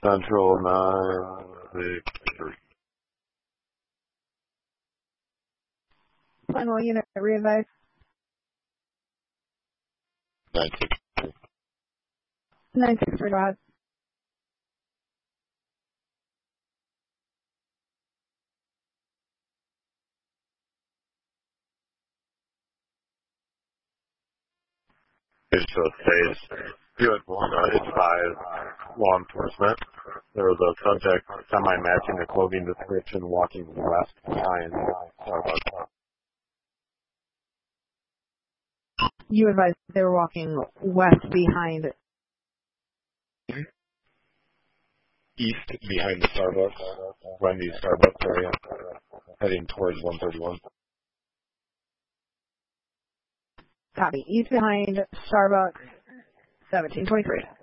Central 963. Final unit re-advise. 963. 963, go ahead. So it says, good one, it's 5, law enforcement. There was a subject semi-matching the clothing description walking west behind Starbucks. You advise they were walking west behind. East behind the Starbucks, Wendy's Starbucks area, heading towards 131. Copy. East behind Starbucks, 1723.